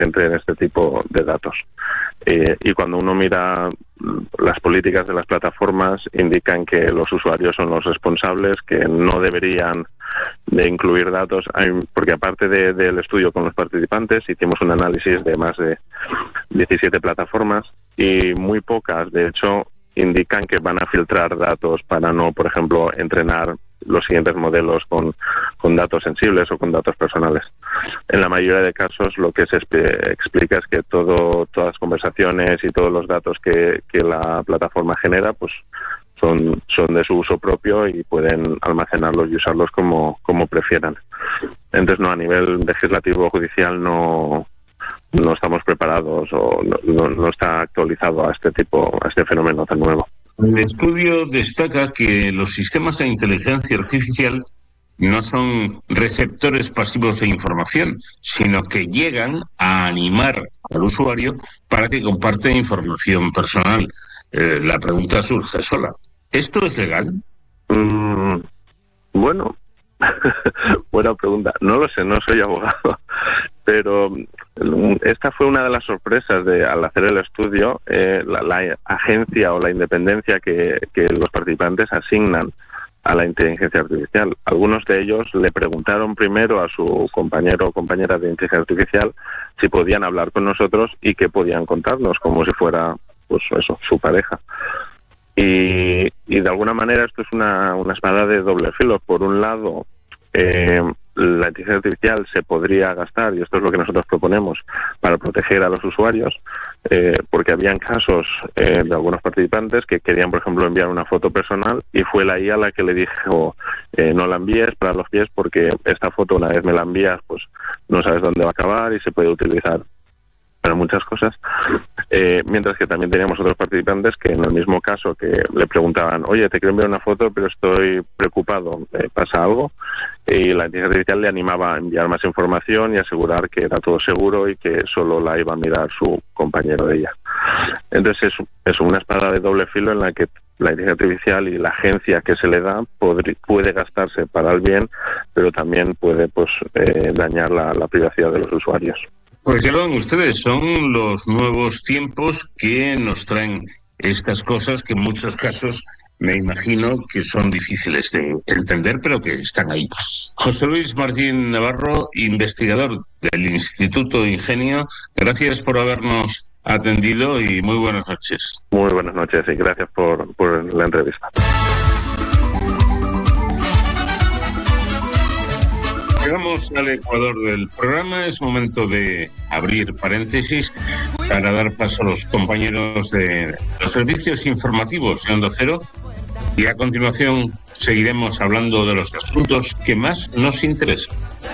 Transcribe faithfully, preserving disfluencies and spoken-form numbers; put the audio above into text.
entre en este tipo de datos. Eh, y cuando uno mira las políticas de las plataformas, indican que los usuarios son los responsables, que no deberían de incluir datos, porque aparte de, del estudio con los participantes, hicimos un análisis de más de diecisiete plataformas y muy pocas, de hecho, indican que van a filtrar datos para no, por ejemplo, entrenar los siguientes modelos con, con datos sensibles o con datos personales. En la mayoría de casos lo que se explica es que todo, todas las conversaciones y todos los datos que, que la plataforma genera pues son, son de su uso propio y pueden almacenarlos y usarlos como, como prefieran. Entonces, no, a nivel legislativo o judicial no, no estamos preparados o no, no, no está actualizado a este tipo, a este fenómeno tan nuevo. El estudio destaca que los sistemas de inteligencia artificial no son receptores pasivos de información, sino que llegan a animar al usuario para que comparte información personal. Eh, la pregunta surge sola. ¿Esto es legal? Mm, bueno, buena pregunta. No lo sé, no soy abogado, pero esta fue una de las sorpresas de al hacer el estudio, eh, la, la agencia o la independencia que, que los participantes asignan a la inteligencia artificial. Algunos de ellos le preguntaron primero a su compañero o compañera de inteligencia artificial si podían hablar con nosotros y qué podían contarnos, como si fuera, pues eso, su pareja. Y, y de alguna manera esto es una, una espada de doble filo. Por un lado, eh, la inteligencia artificial se podría gastar, y esto es lo que nosotros proponemos, para proteger a los usuarios, eh, porque habían casos eh, de algunos participantes que querían, por ejemplo, enviar una foto personal y fue la I A la que le dijo eh, no la envíes para los pies porque esta foto, una vez me la envías, pues no sabes dónde va a acabar y se puede utilizar para muchas cosas, eh, mientras que también teníamos otros participantes que en el mismo caso que le preguntaban, oye, te quiero enviar una foto pero estoy preocupado, ¿eh, ¿pasa algo? Y la inteligencia artificial le animaba a enviar más información y asegurar que era todo seguro y que solo la iba a mirar su compañero de ella. Entonces es, es una espada de doble filo en la que la inteligencia artificial y la agencia que se le da podri, puede gastarse para el bien, pero también puede pues eh, dañar la, la privacidad de los usuarios. Pues ya lo ven ustedes, son los nuevos tiempos que nos traen estas cosas que en muchos casos me imagino que son difíciles de entender, pero que están ahí. José Luis Martín Navarro, investigador del Instituto Ingenio, gracias por habernos atendido y muy buenas noches. Muy buenas noches y gracias por, por la entrevista. Llegamos al ecuador del programa, es momento de abrir paréntesis para dar paso a los compañeros de los servicios informativos de Onda Cero y a continuación seguiremos hablando de los asuntos que más nos interesan.